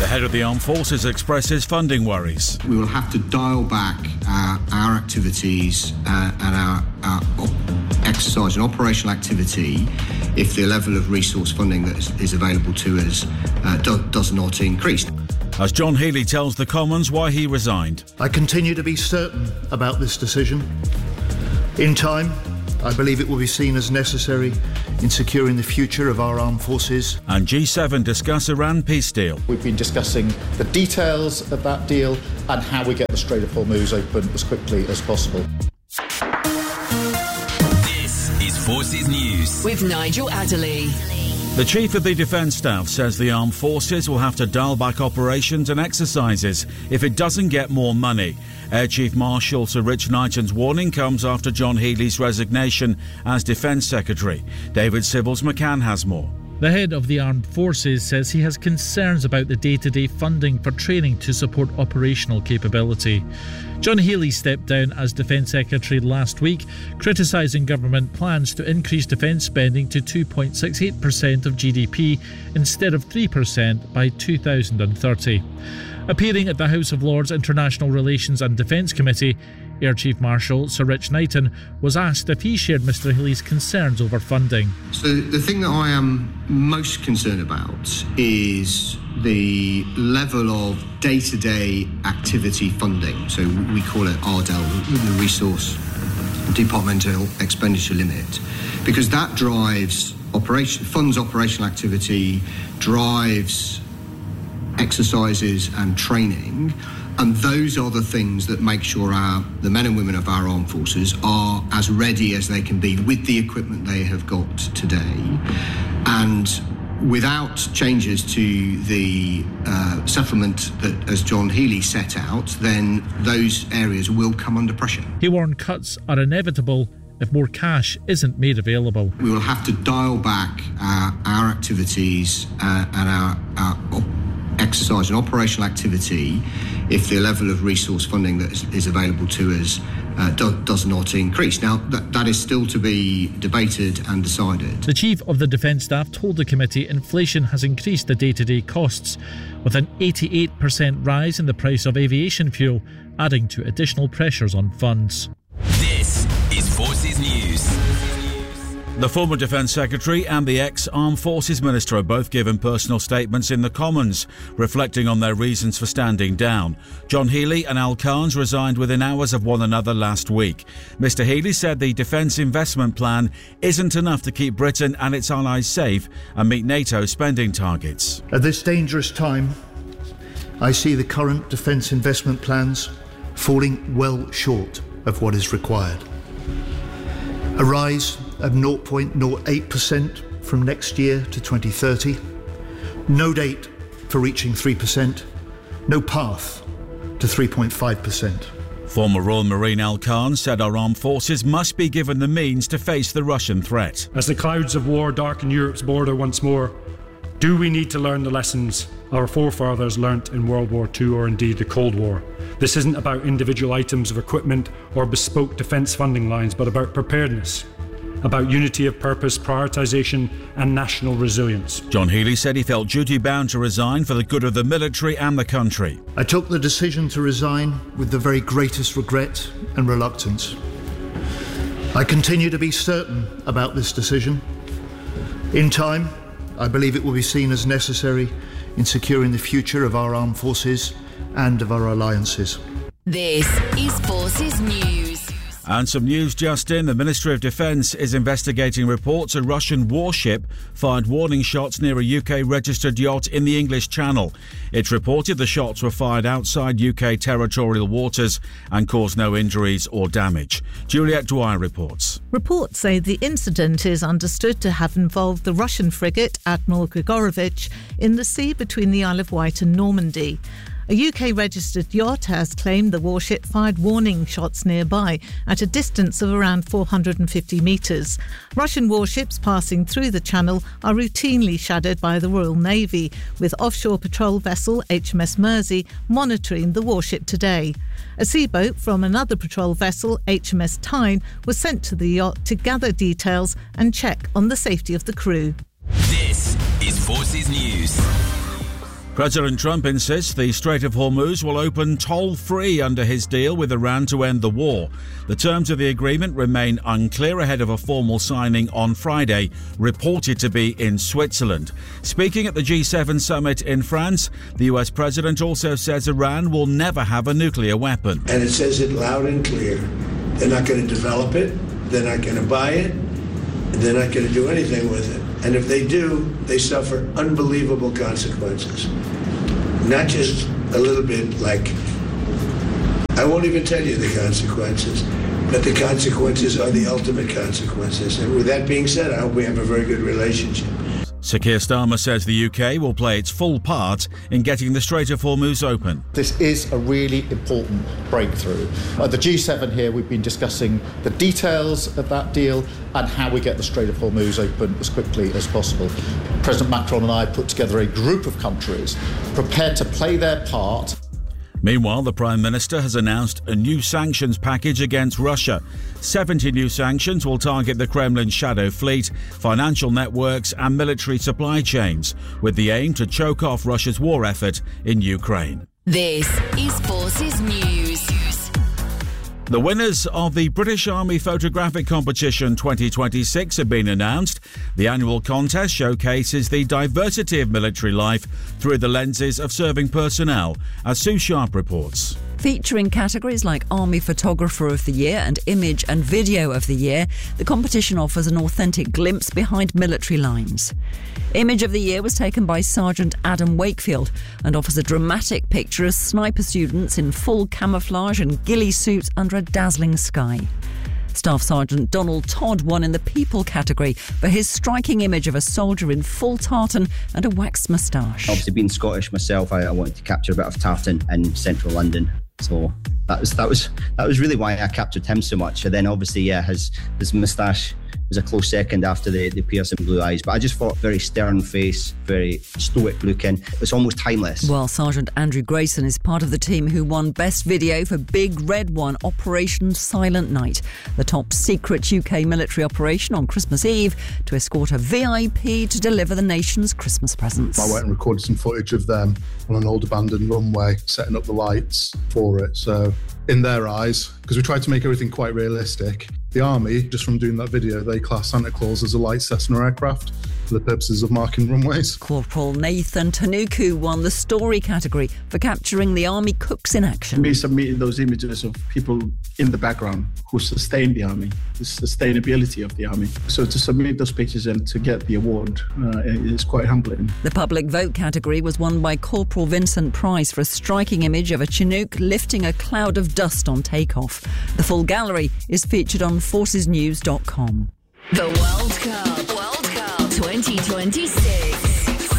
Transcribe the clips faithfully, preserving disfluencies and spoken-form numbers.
The head of the Armed Forces expresses funding worries. We will have to dial back our, our activities uh, and our, our op- exercise and operational activity if the level of resource funding that is, is available to us uh, do, does not increase. As John Healey tells the Commons why he resigned. I continue to be certain about this decision. In time, I believe it will be seen as necessary in securing the future of our armed forces. And G seven discuss Iran peace deal. We've been discussing the details of that deal and how we get the Strait of Hormuz open as quickly as possible. This is Forces News with Nigel Adderley. The Chief of the Defence Staff says the Armed Forces will have to dial back operations and exercises if it doesn't get more money. Air Chief Marshal Sir Rich Knighton's warning comes after John Healey's resignation as Defence Secretary. David Sybills McCann has more. The head of the Armed Forces says he has concerns about the day-to-day funding for training to support operational capability. John Healey stepped down as Defence Secretary last week, criticising government plans to increase defence spending to two point six eight percent of G D P instead of three percent by two thousand thirty. Appearing at the House of Lords International Relations and Defence Committee, Air Chief Marshal Sir Rich Knighton was asked if he shared Mr Healey's concerns over funding. So the thing that I am most concerned about is the level of day-to-day activity funding. So we call it R D E L, the Resource Departmental Expenditure Limit, because that drives operation, funds operational activity, drives exercises and training. And those are the things that make sure our, the men and women of our armed forces are as ready as they can be with the equipment they have got today. And without changes to the uh, settlement that, as John Healey set out, then those areas will come under pressure. He warned cuts are inevitable if more cash isn't made available. We will have to dial back our, our activities uh, and our, our op- exercise and operational activity if the level of resource funding that is, is available to us uh, do, does not increase. Now, that, that is still to be debated and decided. The Chief of the Defence Staff told the committee inflation has increased the day-to-day costs, with an eighty-eight percent rise in the price of aviation fuel, adding to additional pressures on funds. This is Forces News. The former Defence Secretary and the ex-Armed Forces Minister have both given personal statements in the Commons, reflecting on their reasons for standing down. John Healey and Al Carnes resigned within hours of one another last week. Mr Healey said the defence investment plan isn't enough to keep Britain and its allies safe and meet NATO spending targets. At this dangerous time, I see the current defence investment plans falling well short of what is required. A rise of zero point zero eight percent from next year to twenty thirty. No date for reaching three percent. No path to three point five percent. Former Royal Marine Al Carnes said our armed forces must be given the means to face the Russian threat. As the clouds of war darken Europe's border once more, do we need to learn the lessons our forefathers learnt in World War Two or indeed the Cold War? This isn't about individual items of equipment or bespoke defence funding lines, but about preparedness, about unity of purpose, prioritisation and national resilience. John Healey said he felt duty-bound to resign for the good of the military and the country. I took the decision to resign with the very greatest regret and reluctance. I continue to be certain about this decision. In time, I believe it will be seen as necessary in securing the future of our armed forces and of our alliances. This is Forces News. And some news just in. The Ministry of Defence is investigating reports a Russian warship fired warning shots near a U K-registered yacht in the English Channel. It reported the shots were fired outside U K territorial waters and caused no injuries or damage. Juliet Dwyer reports. Reports say the incident is understood to have involved the Russian frigate Admiral Grigorovich in the sea between the Isle of Wight and Normandy. A U K-registered yacht has claimed the warship fired warning shots nearby at a distance of around four hundred fifty metres. Russian warships passing through the channel are routinely shadowed by the Royal Navy, with offshore patrol vessel H M S Mersey monitoring the warship today. A seaboat from another patrol vessel, H M S Tyne, was sent to the yacht to gather details and check on the safety of the crew. This is Forces News. President Trump insists the Strait of Hormuz will open toll-free under his deal with Iran to end the war. The terms of the agreement remain unclear ahead of a formal signing on Friday, reported to be in Switzerland. Speaking at the G seven summit in France, the U S president also says Iran will never have a nuclear weapon. And it says it loud and clear. They're not going to develop it. They're not going to buy it. They're not going to do anything with it. And if they do, they suffer unbelievable consequences. Not just a little bit like, I won't even tell you the consequences, but the consequences are the ultimate consequences. And with that being said, I hope we have a very good relationship. Sir Keir Starmer says the U K will play its full part in getting the Strait of Hormuz open. This is a really important breakthrough. At the G seven here, we've been discussing the details of that deal and how we get the Strait of Hormuz open as quickly as possible. President Macron and I put together a group of countries prepared to play their part. Meanwhile, the Prime Minister has announced a new sanctions package against Russia. seventy new sanctions will target the Kremlin's shadow fleet, financial networks and military supply chains, with the aim to choke off Russia's war effort in Ukraine. This is Forces News. The winners of the British Army Photographic Competition twenty twenty-six have been announced. The annual contest showcases the diversity of military life through the lenses of serving personnel, as Sue Sharp reports. Featuring categories like Army Photographer of the Year and Image and Video of the Year, the competition offers an authentic glimpse behind military lines. Image of the Year was taken by Sergeant Adam Wakefield and offers a dramatic picture of sniper students in full camouflage and ghillie suits under a dazzling sky. Staff Sergeant Donald Todd won in the People category for his striking image of a soldier in full tartan and a waxed moustache. Obviously, being Scottish myself, I, I wanted to capture a bit of tartan in central London. So that was that was that was really why I captured him so much. And then obviously, yeah, his his moustache was a close second after the, the piercing blue eyes. But I just thought very stern face, very stoic looking. It's almost timeless. Well, Sergeant Andrew Grayson is part of the team who won Best Video for Big Red One, Operation Silent Night, the top secret U K military operation on Christmas Eve to escort a V I P to deliver the nation's Christmas presents. I went and recorded some footage of them on an old abandoned runway, setting up the lights for it. So in their eyes, because we tried to make everything quite realistic, the Army, just from doing that video, they class Santa Claus as a light Cessna aircraft for the purposes of marking runways. Corporal Nathan Tanuku won the Story category for capturing the Army cooks in action. Me submitting those images of people in the background who sustain the Army, the sustainability of the Army. So to submit those pictures and to get the award uh, is quite humbling. The Public Vote category was won by Corporal Vincent Price for a striking image of a Chinook lifting a cloud of dust on takeoff. The full gallery is featured on forces news dot com. The World Cup. World Cup twenty twenty-six.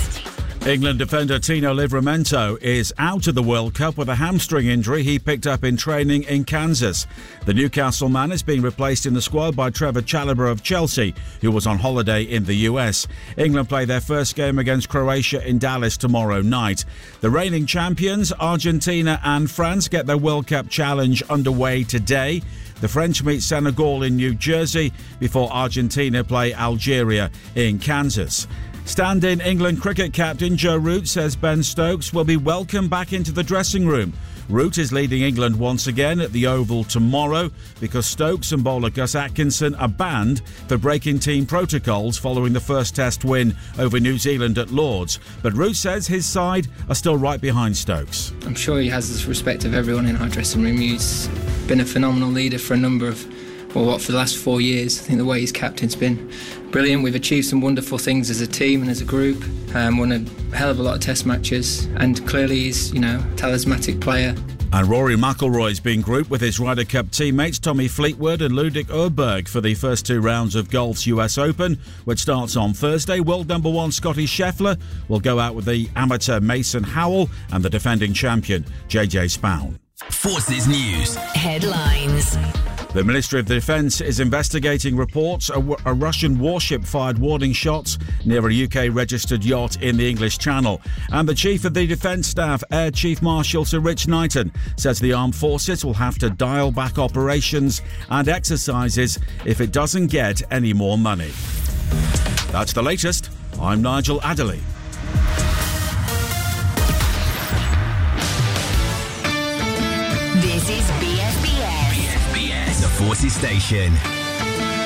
England defender Tino Livramento is out of the World Cup with a hamstring injury he picked up in training in Kansas. The Newcastle man is being replaced in the squad by Trevor Chalobah of Chelsea, who was on holiday in the U S. England play their first game against Croatia in Dallas tomorrow night. The reigning champions, Argentina and France, get their World Cup challenge underway today. The French meet Senegal in New Jersey before Argentina play Algeria in Kansas. Stand-in England cricket captain Joe Root says Ben Stokes will be welcomed back into the dressing room. Root is leading England once again at the Oval tomorrow because Stokes and bowler Gus Atkinson are banned for breaking team protocols following the first Test win over New Zealand at Lord's. But Root says his side are still right behind Stokes. I'm sure he has the respect of everyone in our dressing room. He's been a phenomenal leader for a number of, well, what, for the last four years. I think the way he's captain's been brilliant. We've achieved some wonderful things as a team and as a group. Um, won a hell of a lot of Test matches, and clearly he's, you know, a talismanic player. And Rory McIlroy's been grouped with his Ryder Cup teammates Tommy Fleetwood and Ludwig Åberg for the first two rounds of golf's U S Open, which starts on Thursday. World number one Scotty Scheffler will go out with the amateur Mason Howell and the defending champion J J Spaun. Forces News. Headlines. The Ministry of Defence is investigating reports a, a Russian warship fired warning shots near a U K-registered yacht in the English Channel. And the Chief of the Defence Staff, Air Chief Marshal Sir Rich Knighton, says the armed forces will have to dial back operations and exercises if it doesn't get any more money. That's the latest. I'm Nigel Adderley. Forces Station.